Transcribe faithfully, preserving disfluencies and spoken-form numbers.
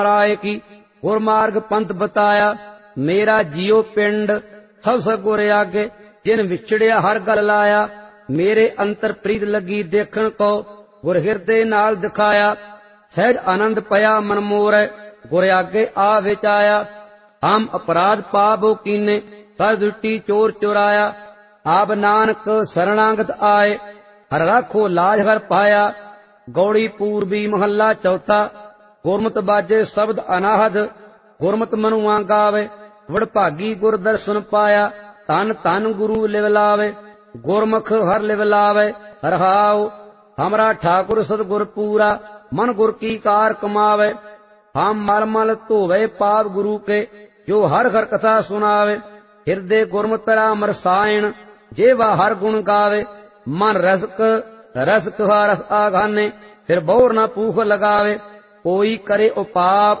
राय की गुरमार्ग पंथ बताया। मेरा जियो पिंड सब सगुर आगे जिन विछड़िया हर गल लाया। मेरे अंतर प्रीत लगी देखण को गुर हिरदे नाल दिखाया। सहज आनंद पया मन मोर गुर आगे आ विचाया। हम अपराध पाप कीने कर दुटी चोर चुराया। आप नानक शरणागत आए हर राखो लाज हर पाया। गौड़ी पूर्वी महला चौथा गुरमत बाजे शब्द अनाहद। गुरमत मनुआ गावे वडभागी गुर दर्शन पाया। धन धन गुरु लिव लावे गुरमुख हर लिव लावे। रहाओ हमरा ठाकुर सतगुर पूरा मन गुर की कार कमावे। हम मल मल धोवे पाप गुरु के जो हर हर कथा सुनावे। हिरदे गुरमत राम रसायन जेवा हर गुण गावे। मन रसक रस तुहा रस आघाने फिर बोर न पूख लगावे। कोई करे उपाप